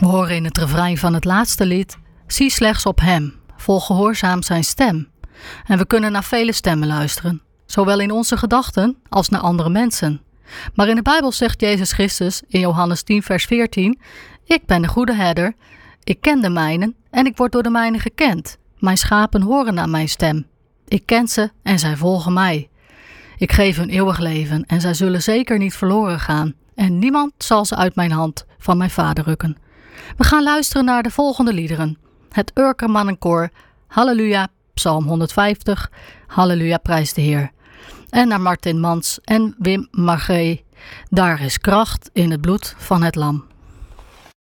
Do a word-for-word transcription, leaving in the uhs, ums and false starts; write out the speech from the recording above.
We horen in het refrein van het laatste lied: zie slechts op hem, volg gehoorzaam zijn stem. En we kunnen naar vele stemmen luisteren, zowel in onze gedachten als naar andere mensen. Maar in de Bijbel zegt Jezus Christus in Johannes tien vers veertien: ik ben de goede herder, ik ken de mijnen en ik word door de mijnen gekend. Mijn schapen horen naar mijn stem. Ik ken ze en zij volgen mij. Ik geef hun eeuwig leven en zij zullen zeker niet verloren gaan. En niemand zal ze uit mijn hand van mijn Vader rukken. We gaan luisteren naar de volgende liederen. Het Urkermannenkoor, Halleluja, Psalm honderdvijftig, Halleluja, prijs de Heer. En naar Martin Mans en Wim Margret, daar is kracht in het bloed van het lam.